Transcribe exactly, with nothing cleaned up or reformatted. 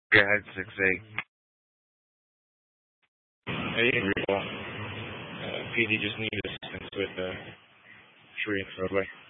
Go ahead, six eight. I didn't recall. Uh, P D just needed assistance with uh, shooting throwaway.